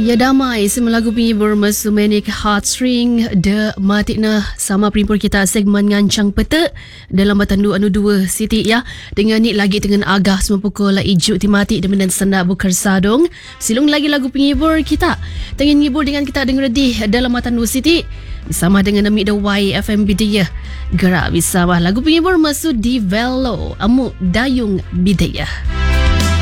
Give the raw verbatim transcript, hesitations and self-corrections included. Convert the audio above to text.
Ya damai semua lagu penghibur Mesumenik Heartstring de matikna sama perimpur kita segmen ngancang peta dalam batandu anu dua Siti ya. Dengan ni lagi dengan agah semua pukul ijuk timati dan sendak bukar sadong. Silung lagi lagu penghibur kita. Tengin ngibur dengan kita dengar di dalam batandu Siti bersama dengan Amik Dawai F M B D ya. Gerak bersama lagu penghibur Mesu di Velo Amu Dayung Bidayah.